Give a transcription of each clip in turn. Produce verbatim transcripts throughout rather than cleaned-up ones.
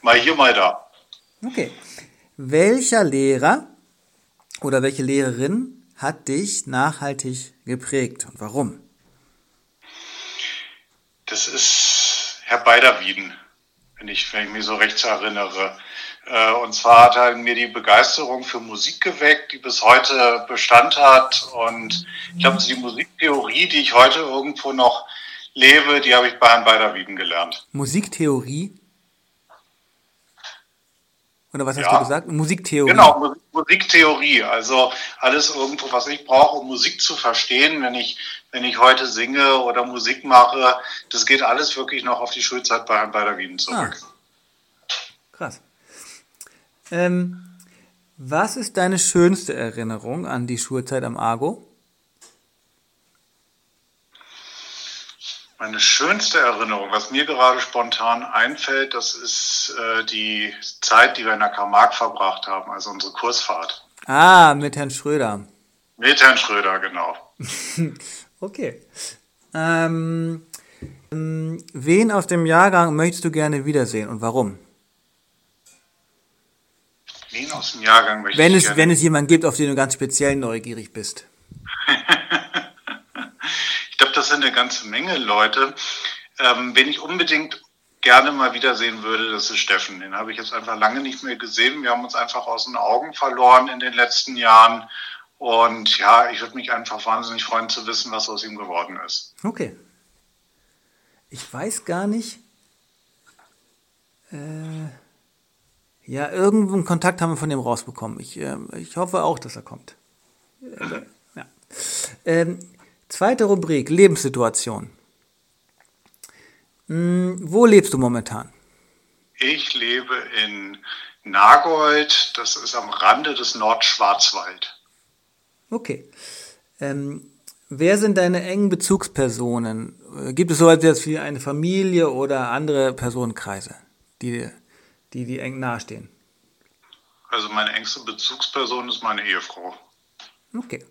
mal hier, mal da. Okay. Welcher Lehrer oder welche Lehrerin hat dich nachhaltig geprägt und warum? Das ist Herr Beiderwieden, wenn ich, wenn ich mich so recht erinnere. Äh, Und zwar hat er in mir die Begeisterung für Musik geweckt, die bis heute Bestand hat. Und ich glaube, die Musiktheorie, die ich heute irgendwo noch lebe, die habe ich bei Herrn Beiderwieden gelernt. Musiktheorie? Oder was hast du Ja, gesagt? Musiktheorie. genau, Mu- Musiktheorie. Also alles irgendwo, was ich brauche, um Musik zu verstehen, wenn ich, wenn ich heute singe oder Musik mache, das geht alles wirklich noch auf die Schulzeit bei Herrn Beiderwieden Ah, zurück. krass. Ähm, was ist deine schönste Erinnerung an die Schulzeit am Argo? Meine schönste Erinnerung, was mir gerade spontan einfällt, das ist äh, die Zeit, die wir in der Karl-Marx verbracht haben, also unsere Kursfahrt. Ah, mit Herrn Schröder. Mit Herrn Schröder, genau. Okay. Ähm, wen aus dem Jahrgang möchtest du gerne wiedersehen und warum? Wen aus dem Jahrgang möchte Wenn ich es, wenn gerne? es jemanden gibt, auf den du ganz speziell neugierig bist. Ich glaube, das sind eine ganze Menge Leute. Ähm, wen ich unbedingt gerne mal wiedersehen würde, das ist Steffen. Den habe ich jetzt einfach lange nicht mehr gesehen. Wir haben uns einfach aus den Augen verloren in den letzten Jahren. Und ja, ich würde mich einfach wahnsinnig freuen zu wissen, was aus ihm geworden ist. Okay. Ich weiß gar nicht. Ja, irgendeinen Kontakt haben wir von dem rausbekommen. Ich, äh, ich hoffe auch, dass er kommt. Ja. Ähm, zweite Rubrik, Lebenssituation. Hm, wo lebst du momentan? Ich lebe in Nagold, das ist am Rande des Nordschwarzwald. Okay. Ähm, wer sind deine engen Bezugspersonen? Äh, Gibt es so etwas wie eine Familie oder andere Personenkreise, die die, die eng nahestehen? Also meine engste Bezugsperson ist meine Ehefrau. Okay.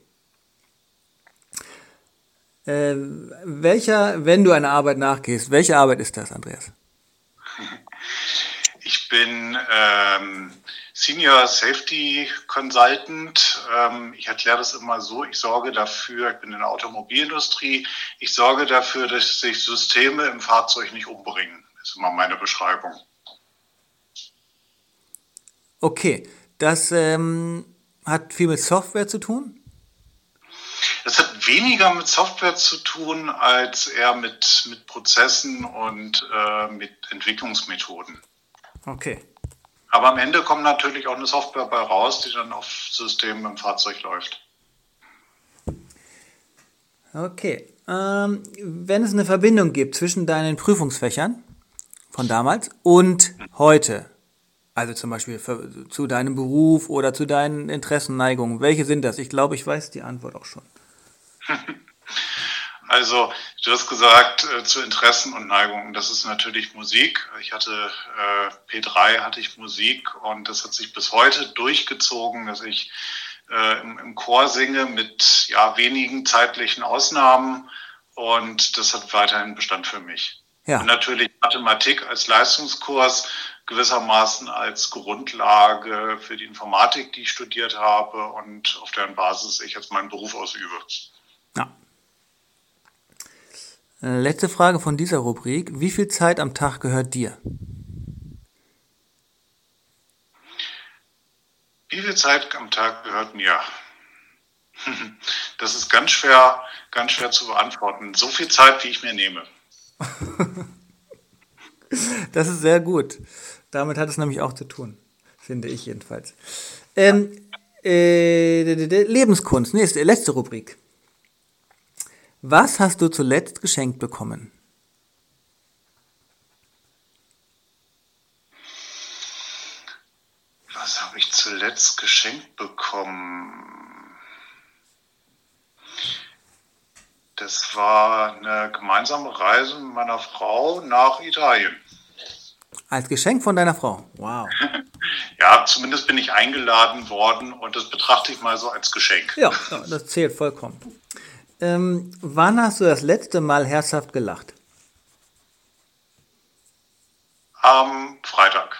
Äh, welcher, wenn du einer Arbeit nachgehst, welche Arbeit ist das, Andreas? Ich bin ähm, Senior Safety Consultant. Ähm, ich erkläre das immer so, ich sorge dafür, ich bin in der Automobilindustrie, ich sorge dafür, dass sich Systeme im Fahrzeug nicht umbringen. Das ist immer meine Beschreibung. Okay, das ähm, hat viel mit Software zu tun? Das hat weniger mit Software zu tun, als eher mit, mit Prozessen und äh, mit Entwicklungsmethoden. Okay. Aber am Ende kommt natürlich auch eine Software bei raus, die dann auf Systemen im Fahrzeug läuft. Okay. Ähm, wenn es eine Verbindung gibt zwischen deinen Prüfungsfächern von damals und heute, also zum Beispiel für, zu deinem Beruf oder zu deinen Interessen, Neigungen, welche sind das? Ich glaube, ich weiß die Antwort auch schon. Also, du hast gesagt, äh, zu Interessen und Neigungen, das ist natürlich Musik. Ich hatte äh, P drei, hatte ich Musik und das hat sich bis heute durchgezogen, dass ich äh, im, im Chor singe mit ja, wenigen zeitlichen Ausnahmen und das hat weiterhin Bestand für mich. Und Ja, natürlich Mathematik als Leistungskurs gewissermaßen als Grundlage für die Informatik, die ich studiert habe und auf deren Basis ich jetzt meinen Beruf ausübe. ja. Äh, Letzte Frage von dieser Rubrik. Wie viel Zeit am Tag gehört dir? Wie viel Zeit am Tag gehört mir? Das ist ganz schwer, ganz schwer zu beantworten. So viel Zeit, wie ich mir nehme. Das ist sehr gut. Damit hat es nämlich auch zu tun, finde ich jedenfalls. Ähm, äh, d- d- d- Lebenskunst, nächste, letzte Rubrik. Was hast du zuletzt geschenkt bekommen? Was habe ich zuletzt geschenkt bekommen? Das war eine gemeinsame Reise mit meiner Frau nach Italien. Als Geschenk von deiner Frau. Wow. Ja, zumindest bin ich eingeladen worden und das betrachte ich mal so als Geschenk. Ja, ja, das zählt vollkommen. Ähm, wann hast du das letzte Mal herzhaft gelacht? Am Freitag.